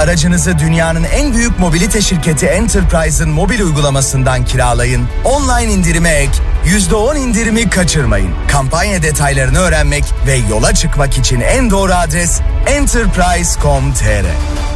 Aracınızı dünyanın en büyük mobilite şirketi Enterprise'ın mobil uygulamasından kiralayın. Online indirime ek, %10 indirimi kaçırmayın. Kampanya detaylarını öğrenmek ve yola çıkmak için en doğru adres enterprise.com.tr.